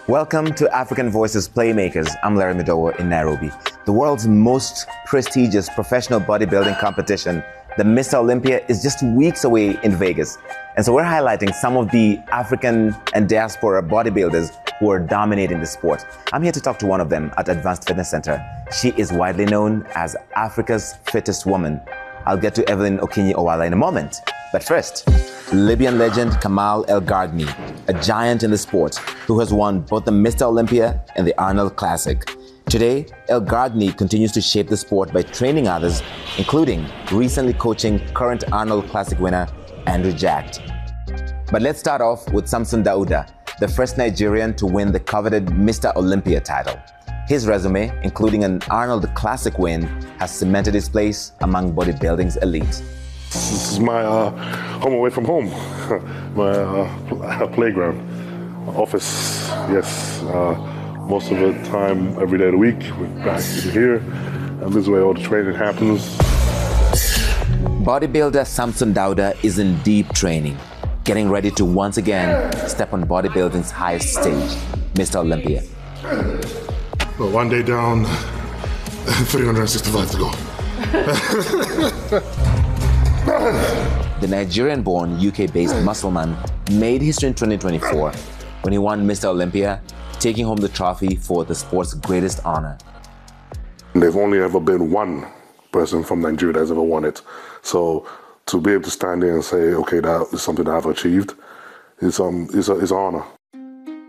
Welcome to African Voices Playmakers. I'm Larry Madowo in Nairobi. The world's most prestigious professional bodybuilding competition, the Mr. Olympia, is just weeks away in Vegas. And so we're highlighting some of the African and diaspora bodybuilders who are dominating the sport. I'm here to talk to one of them at Advanced Fitness Center. She is widely known as Africa's fittest woman. I'll get to Evelyn Okinyi-Owala in a moment. But first, Libyan legend Kamal El Gardni, a giant in the sport who has won both the Mr. Olympia and the Arnold Classic. Today, El Gardni continues to shape the sport by training others, including recently coaching current Arnold Classic winner Andrew Jacked. But let's start off with Samson Dauda, the first Nigerian to win the coveted Mr. Olympia title. His resume, including an Arnold Classic win, has cemented his place among bodybuilding's elite. This is my home away from home, my playground, office, yes. Most of the time, every day of the week, we're back in here, and this is where all the training happens. Bodybuilder Samson Dauda is in deep training, getting ready to once again step on bodybuilding's highest stage, Mr. Olympia. Well, one day down, 365 to go. The Nigerian-born, UK-based muscleman made history in 2024 when he won Mr. Olympia, taking home the trophy for the sport's greatest honor. There's only ever been one person from Nigeria that's ever won it. So to be able to stand there and say, okay, that is something that I've achieved, it's an honor.